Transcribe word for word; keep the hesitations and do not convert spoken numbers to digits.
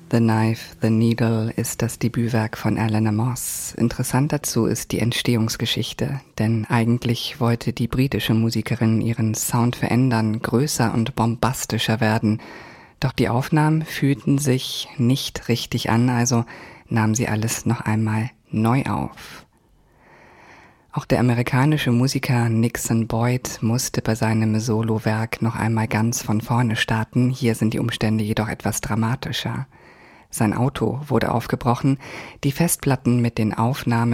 The Knife, the Needle ist das Debütwerk von Eleanor Moss. Interessant dazu ist die Entstehungsgeschichte, denn eigentlich wollte die britische Musikerin ihren Sound verändern, größer und bombastischer werden. Doch die Aufnahmen fühlten sich nicht richtig an, also nahm sie alles noch einmal neu auf. Auch der amerikanische Musiker Nixon Boyd musste bei seinem Solowerk noch einmal ganz von vorne starten, hier sind die Umstände jedoch etwas dramatischer. Sein Auto wurde aufgebrochen, die Festplatten mit den Aufnahmen